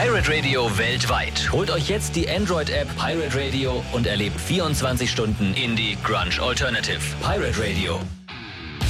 Pirate Radio weltweit. Holt euch jetzt die Android-App Pirate Radio und erlebt 24 Stunden Indie Grunge Alternative. Pirate Radio.